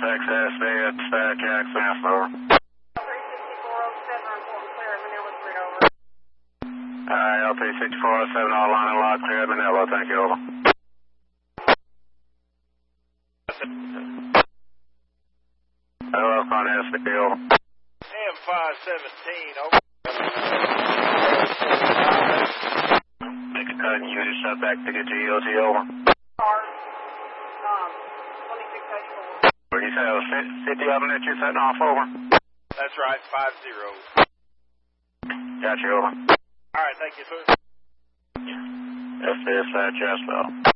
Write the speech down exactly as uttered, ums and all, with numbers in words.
X S B at Stack Jackson, Mass, over. three sixty-four oh seven, reporting clear at Manila Street, over. Alright, L P sixty-four oh seven, all line and lock, clear at Manila, thank you, over. Hello, Con S B, over. M five seventeen, over. Make a cut and use your shut back to get to E O T, over. Cars, um, twenty-six eighty-four. Where you say it was fifty of them that you're setting off, over? That's right, five zero. Got you, over. All right, thank you, sir. F D S, Jasper.